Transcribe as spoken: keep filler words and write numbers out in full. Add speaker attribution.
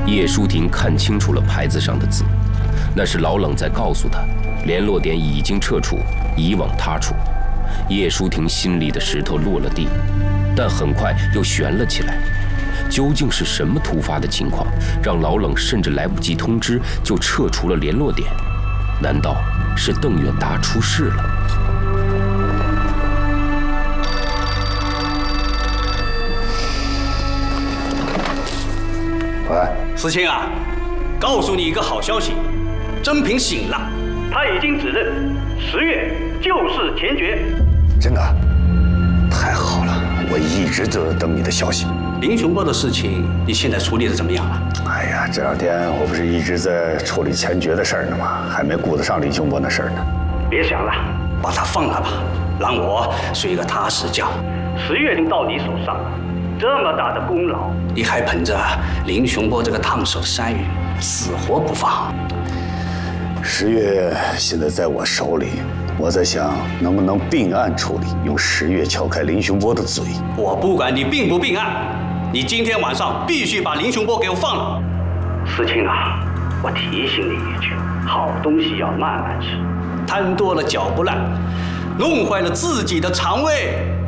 Speaker 1: 叶舒婷看清楚了牌子上的字，那是老冷在告诉他，联络点已经撤除，移往他处。叶舒婷心里的石头落了地，但很快又悬了起来。究竟是什么突发的情况，让老冷甚至来不及通知就撤除了联络点？难道是邓远达出事了？
Speaker 2: 喂，
Speaker 3: 思清啊，告诉你一个好消息，甄平醒了，他已经指认十月就是前决。
Speaker 2: 真的？太好了，我一直都在等你的消息。
Speaker 3: 林雄波的事情，你现在处理的怎么样了？
Speaker 2: 哎呀，这两天我不是一直在处理前决的事儿呢吗？还没顾得上林雄波那事儿呢。
Speaker 3: 别想了，把他放了吧，让我睡个踏实觉。十月已经到你手上了，这么大的功劳，你还捧着林雄波这个烫手山芋，死活不放。
Speaker 2: 十月现在在我手里，我在想能不能并案处理，用十月撬开林雄波的嘴。
Speaker 3: 我不管你并不并案，你今天晚上必须把林雄波给我放了。思清啊，我提醒你一句，好东西要慢慢吃，贪多了嚼不烂，弄坏了自己的肠胃。